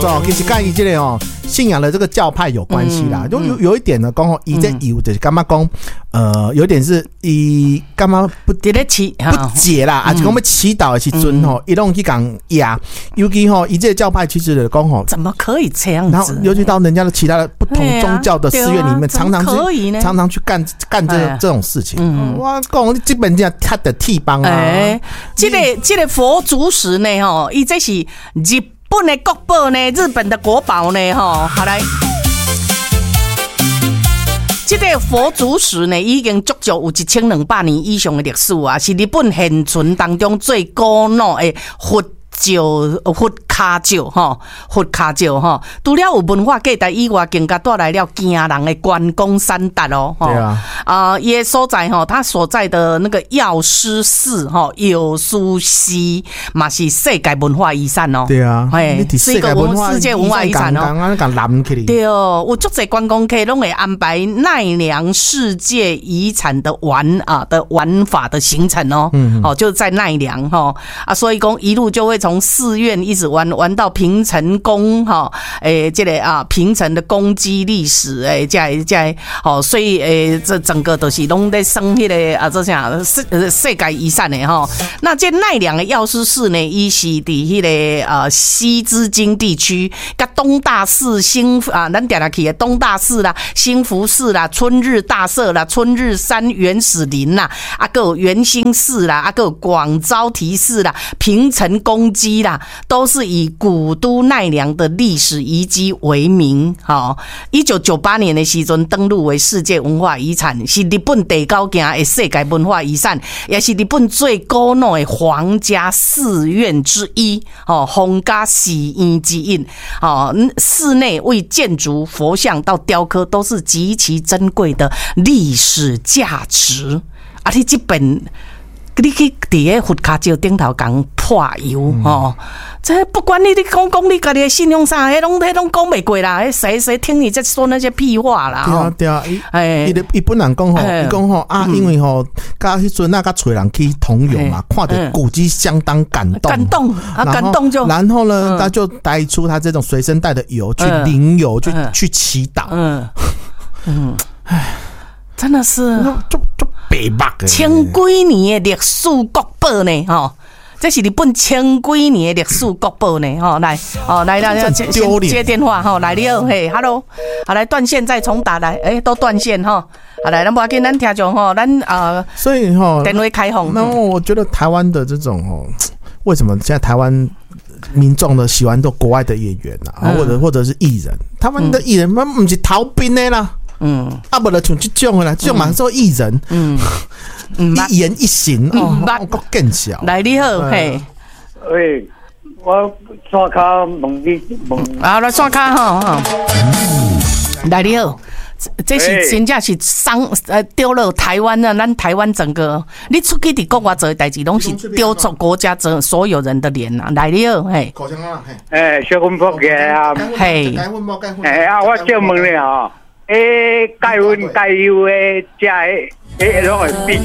说其实跟伊这个信仰的这个教派有关系啦。就有一点呢，讲伊这有就是干嘛讲有点是伊干嘛不解啦，还是讲要祈祷的时阵伊拢去讲呀，尤其伊这个教派其实的讲怎么可以这样子？ 然后尤其到人家的其他的不同宗教的寺院里面，常常去干这种事情。我讲基本上他的替帮啊， 这个佛祖石呢，伊这是日本的国宝呢，日本的国宝呢，好来。这个佛祖石呢，已经足足有1200年以上的历史啊，是日本现存当中最古老的佛卡石佛卡石除了有文化价值以外，更加带来了惊人的观光产值哦。 对啊， 伊所在他所在的那个药师寺药师寺嘛是世界文化遗产哦。 对啊， 是一个世界文化遗产哦。对哦，有足侪观光客拢会安排奈良世界遗产的玩法的行程哦。就是在奈良所以讲一路就会从寺院一直玩到平成宫这个平成的公基历史所以这整个都是拢在升迄个这啥世界遗产的那这奈良的药师寺呢，伊是伫迄个西之京地区，甲东大寺咱定来去的东大寺啦、兴福寺啦、春日大社啦、春日山原始林啦，还有圆心寺啦，还有广昭提寺啦、平成公基啦，都是以古都奈良的历史遗迹为名。1998年的时阵登录为世界文化遗产，是日本第9件的世界文化遗产，也是日本最古老的皇家寺院之一。皇家寺院之一。寺内为建筑、佛像到雕刻都是极其珍贵的历史价值。你这本你去伫个佛卡石顶头讲破油这不管你讲你家己的信用啥，迄拢讲袂过啦，谁听你在说那些屁话啦？ 对啊，伊本人讲伊讲因为甲迄阵甲找人去同游嘛，看着古迹相当感动就，然后呢，他就带出他这种随身带的油去淋油，去祈祷。 真的是就白目的千几年的历史国宝呢，这是日本千几年的历史国宝呢，来接电话来你好，嘿 ，hello， 好来断线再重打来，都断线好来，咱不要紧，咱听众咱所以电话开放。 那我觉得台湾的这种为什么现在台湾民众的喜欢做国外的演员或者是艺人，他们的艺人不是逃兵的啦。不就像这种的啦，这种嘛做艺人，一言一行我更小。 来你好，嘿， 喂，我刷卡问你来刷卡来你好，这是真正是丢了台湾啊，咱台湾整个，你出去伫国外做的代志，拢是丢出国家所有人的脸啊！来你好，嘿， 小文博嘅啊， 嘿， 我借问你介温介油的，这拢会比